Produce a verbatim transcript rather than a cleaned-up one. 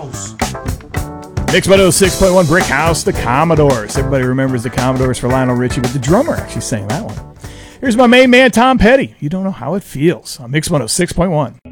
house. Mix one oh six point one, Brick House, the Commodores. Everybody remembers the Commodores for Lionel Richie, but the drummer actually sang that one. Here's my main man, Tom Petty. You don't know how it feels on Mix one oh six point one.